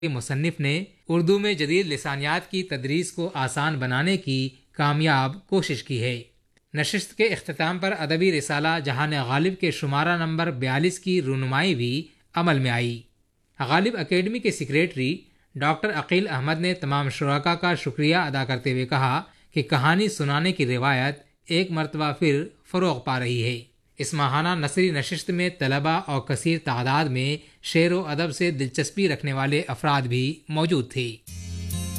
मुसन्निफ ने उर्दू में जदीद लिसानियात की तदरीस को आसान बनाने की कामयाब कोशिश की है। नशिस्त के इख्तिताम पर अदबी रिसाला जहान गालिब के शुमारा नंबर 42 की रुनुमाई भी अमल में आई। गालिब अकेडमी के सेक्रेटरी डॉक्टर अकील अहमद ने तमाम शुराका का शुक्रिया अदा करते हुए कहा कि कहानी सुनाने की रिवायत एक मरतबा फिर फ़रोग़ पा रही है। इस माहाना नसरी नशिस्त में तलबा और कसीर तादाद में शेर व अदब से दिलचस्पी रखने वाले अफराद भी मौजूद थे।